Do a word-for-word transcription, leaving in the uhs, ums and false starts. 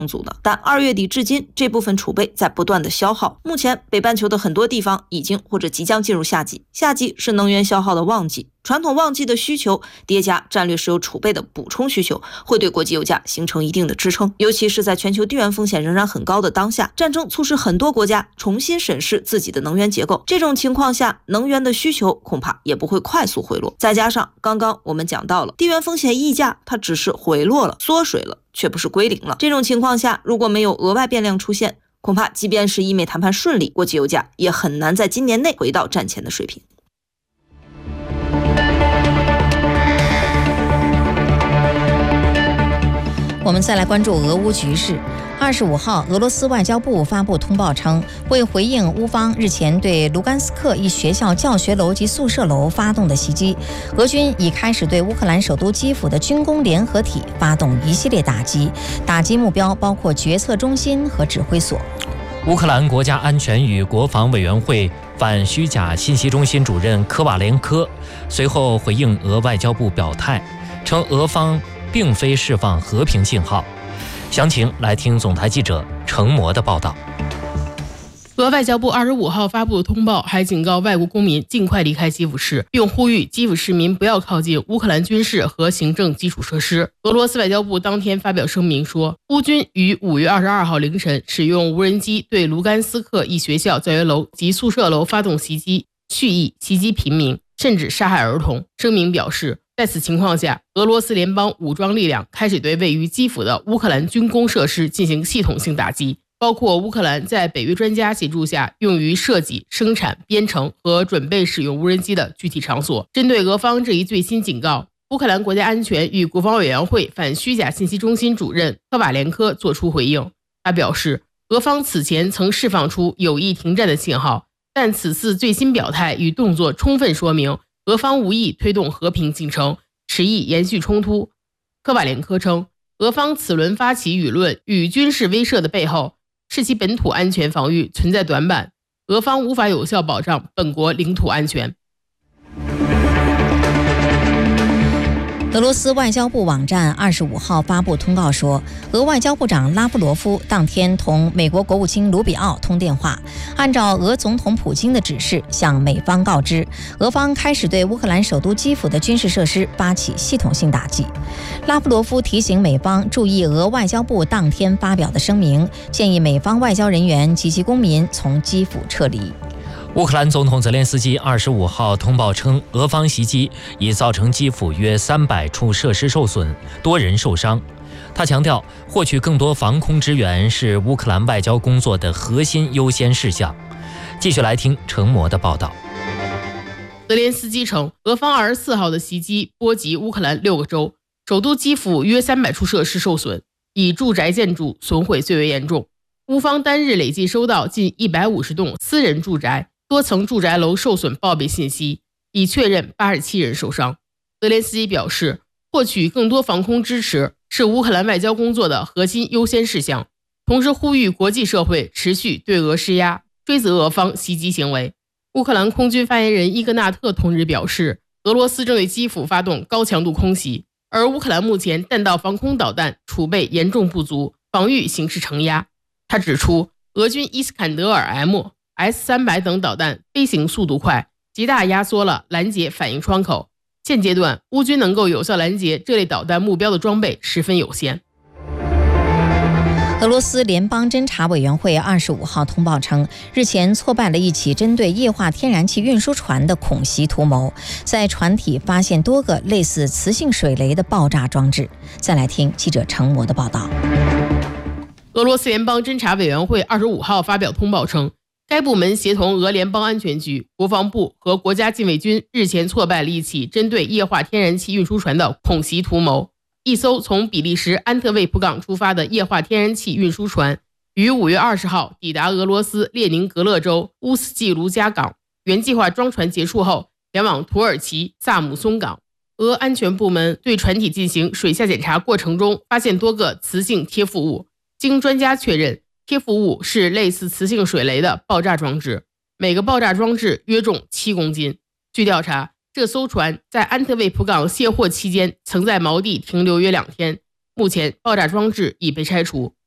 充足的。但二月底至今，这部分储备在不断的消耗。目前北半球的很多地方已经或者即将进入夏季，夏季是能源消耗的旺季。传统旺季的需求叠加战略石油储备的补充需求，会对国际油价形成一定的支撑。尤其是在全球地缘风险仍然很高的当下，战争促使很多国家重新审视自己的能源结构，这种情况下，能源的需求恐怕也不会快速回落。再加上刚刚我们讲到了地缘风险溢价，它只是回落了、缩水了，却不是归零了。这种情况下，如果没有额外变量出现，恐怕即便是伊美谈判顺利，国际油价也很难在今年内回到战前的水平。 我们再来关注俄乌局势。二十五号，俄罗斯外交部发布通报称，为回应乌方日前对卢甘斯克一学校教学楼及宿舍楼发动的袭击，俄军已开始对乌克兰首都基辅的军工联合体发动一系列打击，打击目标包括决策中心和指挥所。 乌克兰国家安全与国防委员会反虚假信息中心主任科瓦连科随后回应俄外交部表态，称俄方并非释放和平信号。详情来听总台记者程模的报道。 俄外交部二十五号发布的通报还警告外国公民尽快离开基辅市，并呼吁基辅市民不要靠近乌克兰军事和行政基础设施。俄罗斯外交部当天发表声明说，乌军于五月二十二号凌晨使用无人机对卢甘斯克一学校教学楼及宿舍楼发动袭击，蓄意袭击平民，甚至杀害儿童。声明表示，在此情况下，俄罗斯联邦武装力量开始对位于基辅的乌克兰军工设施进行系统性打击，包括乌克兰在北约专家协助下用于设计、生产、编程和准备使用无人机的具体场所。针对俄方这一最新警告，乌克兰国家安全与国防委员会反虚假信息中心主任科瓦连科作出回应。他表示，俄方此前曾释放出有意停战的信号，但此次最新表态与动作充分说明俄方无意推动和平进程，持意延续冲突。科瓦连科称，俄方此轮发起舆论与军事威慑的背后，是其本土安全防御存在短板，俄方无法有效保障本国领土安全。 俄罗斯外交部网站二十五号发布通告说，俄外交部长拉夫罗夫当天同美国国务卿卢比奥通电话，按照俄总统普京的指示向美方告知，俄方开始对乌克兰首都基辅的军事设施发起系统性打击。拉夫罗夫提醒美方注意俄外交部当天发表的声明，建议美方外交人员及其公民从基辅撤离。 乌克兰总统泽连斯基二十五号通报称，俄方袭击已造成基辅约三百处设施受损，多人受伤。他强调，获取更多防空支援是乌克兰外交工作的核心优先事项。继续来听程模的报道。 泽连斯基称，俄方二十四号的袭击波及乌克兰六个州，首都基辅约三百处设施受损，以住宅建筑损毁最为严重。乌方单日累计收到近一百五十栋私人住宅、多层住宅楼受损报备信息，已确认八十七人受伤。泽连斯基表示，获取更多防空支持是乌克兰外交工作的核心优先事项，同时呼吁国际社会持续对俄施压，追责俄方袭击行为。乌克兰空军发言人伊格纳特同日表示，俄罗斯正对基辅发动高强度空袭，而乌克兰目前弹道防空导弹储备严重不足，防御形势承压。他指出，俄军伊斯坎德尔 M、S 三百 等导弹飞行速度快，极大压缩了拦截反应窗口。现阶段，乌军能够有效拦截这类导弹目标的装备十分有限。 俄罗斯联邦侦察委员会二十五号通报称，日前挫败了一起针对液化天然气运输船的恐袭图谋，在船体发现多个类似磁性水雷的爆炸装置。再来听记者程模的报道。 俄罗斯联邦侦察委员会二十五号发表通报称，该部门协同俄联邦安全局、国防部和国家禁卫军日前挫败了一起针对液化天然气运输船的恐袭图谋。一艘从比利时安特卫普港出发的液化天然气运输船，于五月二十号抵达俄罗斯列宁格勒州乌斯季卢加港，原计划装船结束后前往土耳其萨姆松港。俄安全部门对船体进行水下检查过程中，发现多个磁性贴附物，经专家确认，贴附物是类似磁性水雷的爆炸装置，每个爆炸装置约重七公斤。据调查，这艘船在安特卫普港卸货期间曾在锚地停留约两天，目前爆炸装置已被拆除。